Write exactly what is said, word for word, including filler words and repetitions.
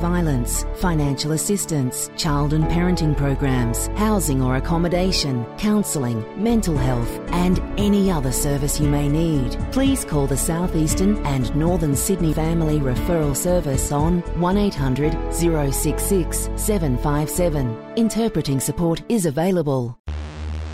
violence, financial assistance, child and parenting programs, housing or accommodation, counselling, mental health, and any other service you may need. Please call the South Eastern and Northern Sydney Family Referral Service on one eight hundred, zero six six, seven five seven. Interpreting support is available.